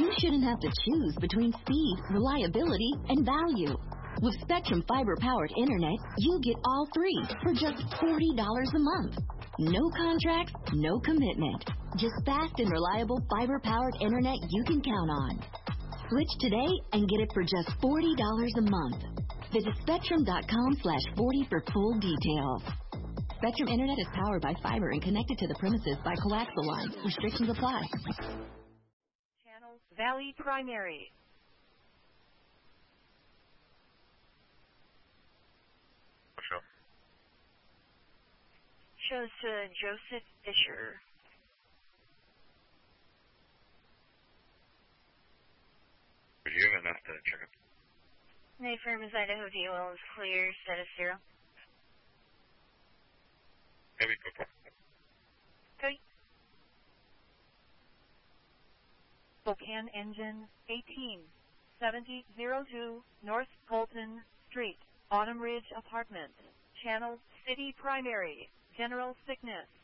you shouldn't have to choose between speed, reliability, and value. With Spectrum fiber-powered internet, you get all three for just $40 a month. No contracts, no commitment. Just fast and reliable fiber-powered internet you can count on. Switch today and get it for just $40 a month. Visit Spectrum.com/40 for full details. Spectrum Internet is powered by fiber and connected to the premises by coaxial lines. Restrictions apply. Channel Valley Primary. Shows Joseph Fisher. Would you have enough to check up? Nay, firm is Idaho DOL is clear, status 0. Heavy football. Okay. Spokane Engine 187002 North Colton Street, Autumn Ridge Apartment, Channel City Primary, General Sickness.